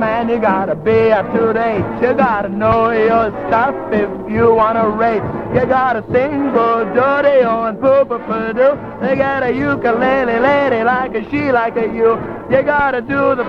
man, you gotta be up to date. You gotta know your stuff if you wanna rate. You gotta sing good, dirty, and poo-poo-poo-doo. You got a ukulele lady like a she like a you. You gotta do the